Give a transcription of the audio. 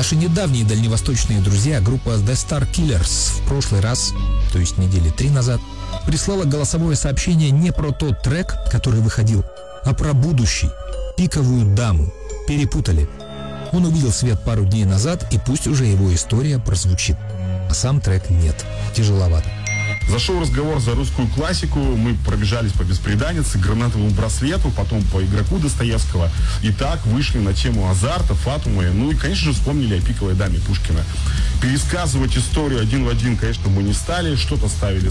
Наши недавние дальневосточные друзья, группа The Star Killers, в прошлый раз, то есть недели 3 назад, прислала голосовое сообщение не про тот трек, который выходил, а про будущий. «Пиковую даму». Перепутали. Он увидел свет пару дней назад, и пусть уже его история прозвучит. А сам трек нет. Тяжеловато. Зашел разговор за русскую классику, мы пробежались по «Бесприданнице», «Гранатовому браслету», потом по «Игроку» Достоевского. И так вышли на тему азарта, Фатумы, ну и, конечно же, вспомнили о «Пиковой даме» Пушкина. Пересказывать историю один в один, конечно, мы не стали, что-то ставили